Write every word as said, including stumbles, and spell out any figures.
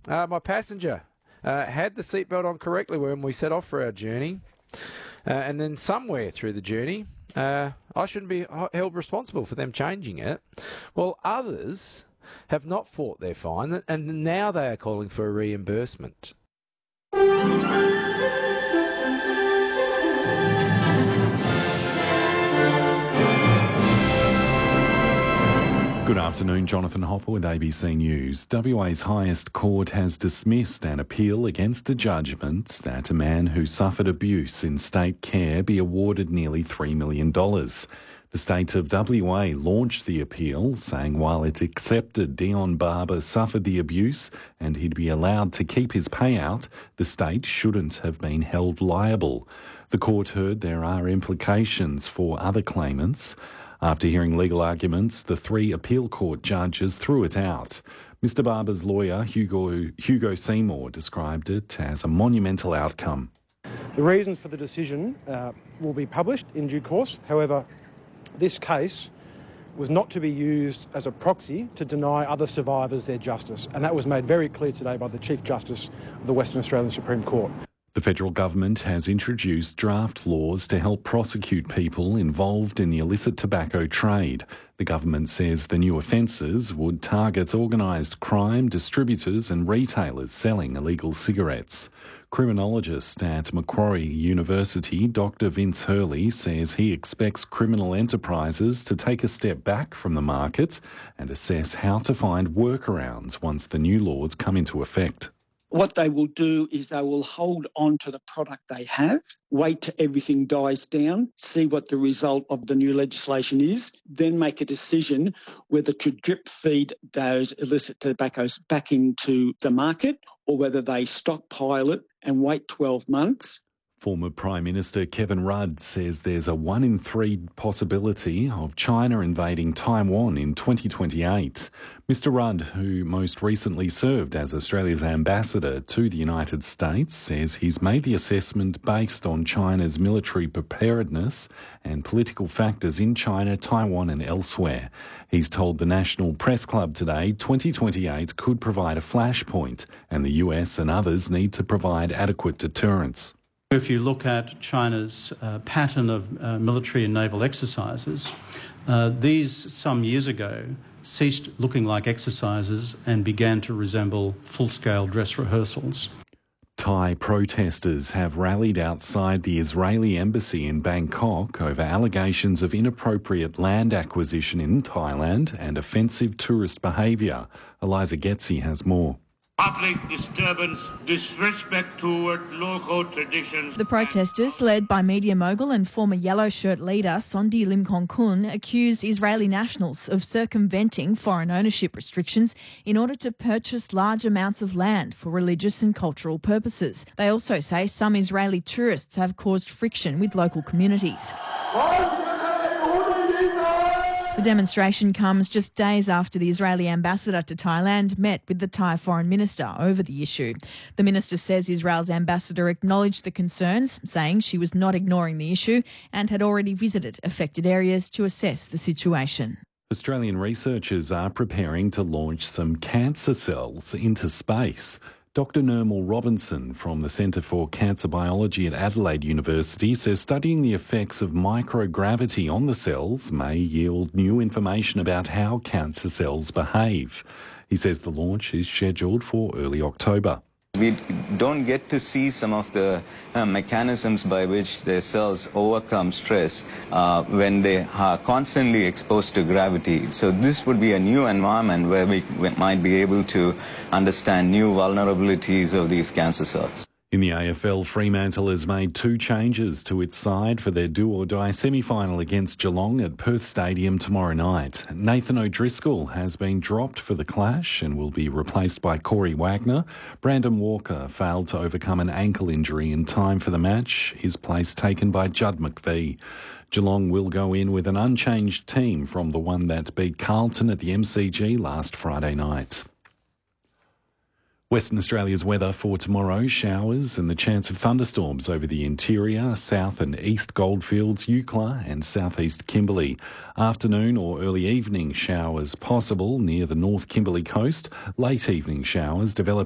Uh, my passenger uh, had the seatbelt on correctly when we set off for our journey, uh, and then somewhere through the journey, uh, I shouldn't be held responsible for them changing it. Well, others have not fought their fine, and now they are calling for a reimbursement. Good afternoon, Jonathan Hopper with A B C News. W A's highest court has dismissed an appeal against a judgment that a man who suffered abuse in state care be awarded nearly three million dollars. The state of W A launched the appeal, saying while it accepted Dion Barber suffered the abuse and he'd be allowed to keep his payout, the state shouldn't have been held liable. The court heard there are implications for other claimants. After hearing legal arguments, the three appeal court judges threw it out. Mister Barber's lawyer, Hugo, Hugo Seymour, described it as a monumental outcome. The reasons for the decision uh, will be published in due course. However, this case was not to be used as a proxy to deny other survivors their justice, and that was made very clear today by the Chief Justice of the Western Australian Supreme Court. The federal government has introduced draft laws to help prosecute people involved in the illicit tobacco trade. The government says the new offences would target organised crime, distributors and retailers selling illegal cigarettes. Criminologist at Macquarie University, Doctor Vince Hurley, says he expects criminal enterprises to take a step back from the market and assess how to find workarounds once the new laws come into effect. What they will do is they will hold on to the product they have, wait till everything dies down, see what the result of the new legislation is, then make a decision whether to drip feed those illicit tobaccos back into the market or whether they stockpile it and wait twelve months. Former Prime Minister Kevin Rudd says there's a one in three possibility of China invading Taiwan in twenty twenty-eight. Mister Rudd, who most recently served as Australia's ambassador to the United States, says he's made the assessment based on China's military preparedness and political factors in China, Taiwan and elsewhere. He's told the National Press Club today twenty twenty-eight could provide a flashpoint and the U S and others need to provide adequate deterrence. If you look at China's uh, pattern of uh, military and naval exercises, uh, these some years ago ceased looking like exercises and began to resemble full-scale dress rehearsals. Thai protesters have rallied outside the Israeli embassy in Bangkok over allegations of inappropriate land acquisition in Thailand and offensive tourist behaviour. Eliza Getzi has more. Public disturbance, disrespect toward local traditions. The protesters, led by media mogul and former Yellow Shirt leader Sondi Limkong-kun, accused Israeli nationals of circumventing foreign ownership restrictions in order to purchase large amounts of land for religious and cultural purposes. They also say some Israeli tourists have caused friction with local communities. The demonstration comes just days after the Israeli ambassador to Thailand met with the Thai foreign minister over the issue. The minister says Israel's ambassador acknowledged the concerns, saying she was not ignoring the issue and had already visited affected areas to assess the situation. Australian researchers are preparing to launch some cancer cells into space. Doctor Nirmal Robinson from the Centre for Cancer Biology at Adelaide University says studying the effects of microgravity on the cells may yield new information about how cancer cells behave. He says the launch is scheduled for early October. We don't get to see some of the uh, mechanisms by which the cells overcome stress uh, when they are constantly exposed to gravity. So this would be a new environment where we, we might be able to understand new vulnerabilities of these cancer cells. In the A F L, Fremantle has made two changes to its side for their do-or-die semi-final against Geelong at Perth Stadium tomorrow night. Nathan O'Driscoll has been dropped for the clash and will be replaced by Corey Wagner. Brandon Walker failed to overcome an ankle injury in time for the match, his place taken by Judd McVie. Geelong will go in with an unchanged team from the one that beat Carlton at the M C G last Friday night. Western Australia's weather for tomorrow, showers and the chance of thunderstorms over the interior, south and east Goldfields, Eucla and southeast Kimberley. Afternoon or early evening showers possible near the North Kimberley coast. Late evening showers develop